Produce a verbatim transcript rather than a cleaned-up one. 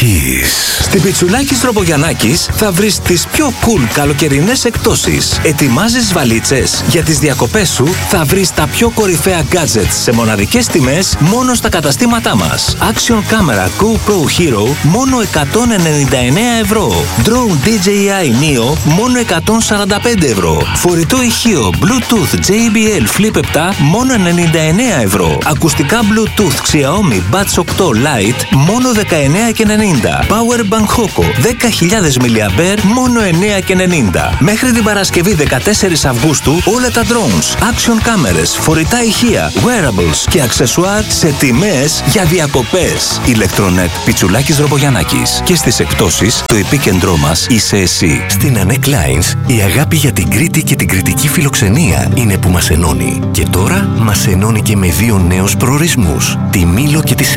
Kiss. Στην Πιτσουλάκης Δρομογιαννάκης θα βρεις τις πιο cool καλοκαιρινές εκπτώσεις. Ετοιμάζεις βαλίτσες? Για τις διακοπές σου θα βρεις τα πιο κορυφαία gadgets σε μοναδικές τιμές μόνο στα καταστήματά μας. Action Camera GoPro Hero μόνο εκατόν ενενήντα εννέα ευρώ. Drone ντι τζέι άι Neo μόνο εκατόν σαράντα πέντε ευρώ. Φορητό ηχείο Bluetooth τζέι μπι ελ Flip επτά μόνο ενενήντα εννέα ευρώ. Ακουστικά Bluetooth Xiaomi Buds οκτώ Lite μόνο δεκαεννέα και ενενήντα. Powerbank Hoco δέκα χιλιάδες μιλιαμπέρ μόνο εννέα και ενενήντα. Μέχρι την Παρασκευή δεκατέσσερις Αυγούστου όλα τα drones, action κάμερες, φορητά ηχεία, wearables και αξεσουάρ σε τιμές για διακοπές. Ηλεκτρονετ Πιτσουλάκης Δρομογιαννάκης. Και στις εκπτώσεις το επίκεντρό μας είσαι εσύ. Στην Anek Lines η αγάπη για την Κρήτη και την κριτική φιλοξενία είναι που μας ενώνει. Και τώρα μας ενώνει και με δύο νέους προορισμούς, τη Μήλο και τη